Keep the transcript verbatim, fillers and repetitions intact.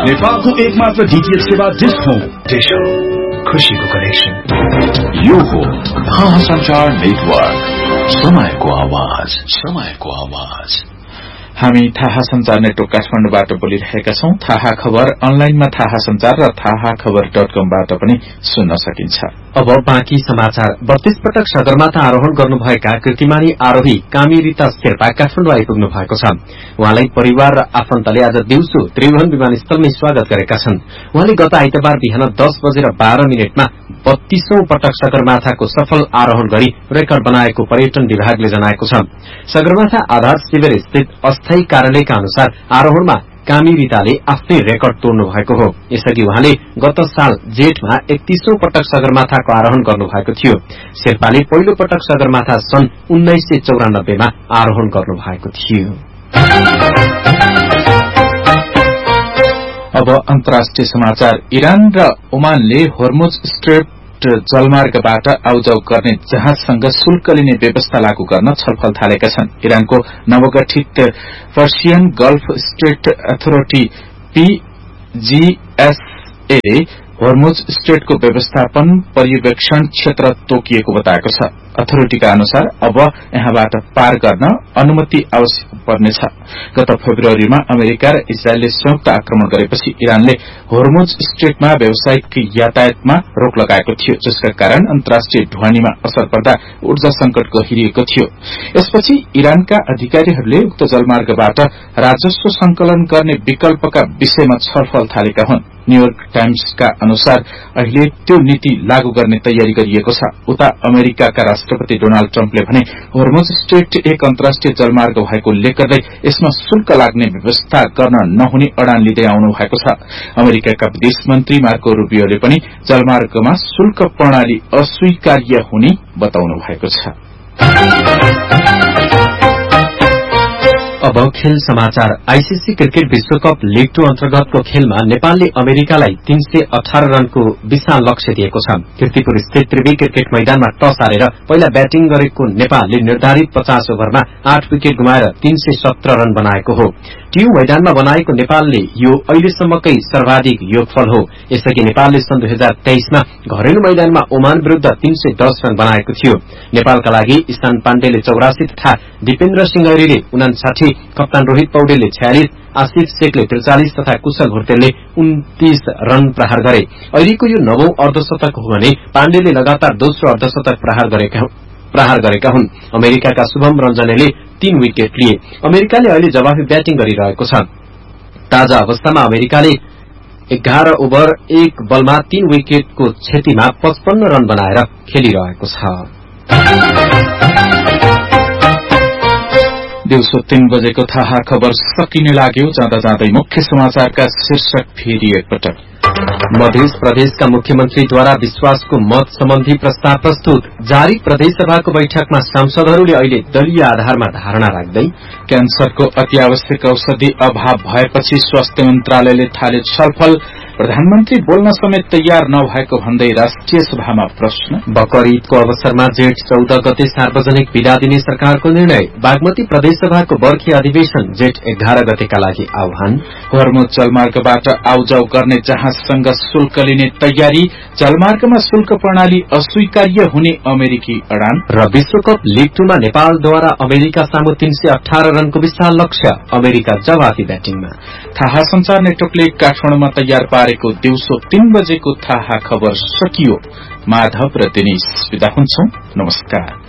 नेपालको एकमात्र डीटीएच सेवा डिश होम। डिश होम, खुशीको कनेक्सन। यो हो थाहा संचार नेटवर्क, समयको आवाज, समयको आवाज। हामी थाहा संचार नेटवर्क काठमाडौँबाट बोलिरहेका छौं। थाहा खबर अनलाइनमा थाहा संचार र थाहा खबर डट कमबाट पनि सुन्न सकिन्छ। अब बाँकी समाचार। बत्तीस पटक सगरमाथा आरोहण गर्नुभएका कीर्तिमानी आरोही कामिरीता शेर्पा काठमाडौँ आइपुग्नु भएको छ। उहाँलाई परिवार र आफन्तले आज दिउँसो त्रिभुवन विमानस्थलमै स्वागत गरेका छन्। उहाँले गत आइतबार बिहान दस बजेर बाह्र मिनटमा बत्तीसौं पटक सगरमाथाको सफल आरोहण गरी रेकर्ड बनाएको पर्यटन विभागले जनाएको छ। सगरमाथा आधार शिविर स्थित अस्थायी कार्यालयका अनुसार आरोहणमा कामिरीताले आफ्नै रेकर्ड तोड्नु भएको हो। यसअघि उहाँले गत साल जेठमा एकतीसौं पटक सगरमाथाको आरोहण गर्नुभएको थियो। शेर्पाले पहिलो पटक सगरमाथा सन् उन्नाइस सय चौरानब्बेमा आरोहण गर्नुभएको थियो। अब अन्तर्राष्ट्रिय समाचार। इरान र ओमानले होर्मुज स्ट्रेट जलमार्गबाट आउजाउ गर्ने जहाजसँग शुल्क लिने व्यवस्था लागू गर्न छलफल थालेका छन्। इरानको नवगठित Persian golf straight authority पीजीएसए Hormuz स्ट्रेटको व्यवस्थापन पर्यवेक्षण क्षेत्र तोकिएको बताएको छ। अथोरिटीका अनुसार अब यहाँबाट पार गर्न अनुमति आवश्यक पर्नेछ। गत फेब्रुअरीमा अमेरिका र इजरायलले संयुक्त आक्रमण गरेपछि इरानले होर्मुज स्ट्रेटमा व्यावसायिक यातायातमा रोक लगाएको थियो, जसका कारण अन्तर्राष्ट्रिय ढुवानीमा असर पर्दा ऊर्जा संकट गहिरिएको थियो। यसपछि इरानका अधिकारीहरूले उक्त जलमार्गबाट राजस्व संकलन गर्ने विकल्पका विषयमा छलफल थालेका हुन्। न्यूयोर्क टाइम्सका अनुसार अहिले त्यो नीति लागू गर्ने तयारी गरिएको छ। उता अमेरिकाका राष्ट्रपति डोनाल्ड ट्रम्पले भने होर्मुज स्ट्रेट एक अन्तर्राष्ट्रिय जलमार्ग भएको उल्लेख गर्दै यसमा शुल्क लाग्ने व्यवस्था गर्न नहुने अडान लिँदै आउनु भएको छ। अमेरिकाका विदेश मन्त्री मार्को रूबियोले पनि जलमार्गमा शुल्क प्रणाली अस्वीकार्य हुने बताउनु भएको छ। अब खेल समाचार। आईसीसी क्रिकेट विश्वकप लीग टू अन्तर्गतको खेलमा नेपालले अमेरिकालाई तीन सय अठार रनको विशाल लक्ष्य दिएको छ। कीर्तिपुर स्थित त्रिवी क्रिकेट मैदानमा टस हारेर पहिला ब्याटिङ गरेको नेपालले निर्धारित पचास ओभरमा आठ विकेट गुमाएर तीन सय सत्र रन बनाएको हो। टियु मैदानमा बनाएको नेपालले यो अहिलेसम्मकै सर्वाधिक योगफल हो। यसअघि नेपालले सन् दुई हजार तेइसमा घरेलु मैदानमा ओमान विरूद्ध तीन सय दस रन बनाएको थियो। नेपालका लागि ईशान पाण्डेले चौरासी तथा दिपेन्द्र सिंह ऐरीले उनासाठी, कप्तान रोहित पौडेलले छयालिस, आशिष शेखले त्रिचालिस तथा कुशल भुर्तेलले उन्तीस रन प्रहार गरे। ऐरीको यो नवौं अर्धशतक हो भने पाण्डेले लगातार दोस्रो अर्धशतक प्रहार गरेका प्रहार गरेका हुन्। अमेरिकाका शुभम रञ्जनेले तीन विकेट लिए। अमेरिकाले अहिले जवाफी ब्याटिङ गरिरहेको छ। ताजा अवस्थामा अमेरिकाले एघार ओभर एक बलमा तीन विकेटको क्षतिमा पचपन्न रन बनाएर खेलिरहेको छ। दिउँसो तीन बजेको थाहा खबर सकिने लाग्यो। जाँदा जाँदै मुख्य समाचारका शीर्षक फेरि एकपटक। मध्य प्रदेशका मुख्यमन्त्रीद्वारा विश्वासको मत सम्बन्धी प्रस्ताव प्रस्तुत। जारी प्रदेशसभाको बैठकमा सांसदहरूले अहिले दलीय आधारमा धारणा राख्दै क्यान्सरको अति आवश्यक औषधि अभाव भएपछि स्वास्थ्य मन्त्रालयले थाले छलफल। प्रधानमन्त्री बोल्न समेत तयार नभएको भन्दै राष्ट्रिय सभामा प्रश्न। बकर ईदको अवसरमा जेठ चौध गते सार्वजनिक विदा दिने सरकारको निर्णय। बागमती प्रदेशसभाको बर्खे अधिवेशन जेठ एघार गतेका लागि आह्वान। होर्मुज जलमार्गबाट आउजाउ गर्ने जहाजसँग शुल्क लिने तयारी। जलमार्गमा शुल्क प्रणाली अस्वीकार्य हुने अमेरिकी अडान। र विश्वकप लीग टूमा नेपालद्वारा अमेरिका सामु तीन सय अठार रनको विशाल लक्ष्य। अमेरिका जवाफी ब्याटिङमा। थाहा संचार नेटवर्कले काठमाडौँमा तयार पारेको दिउँसो तीन बजेको थाहा खबर सकियो। माधव र दिनेश विदा हुन्छौं। नमस्कार।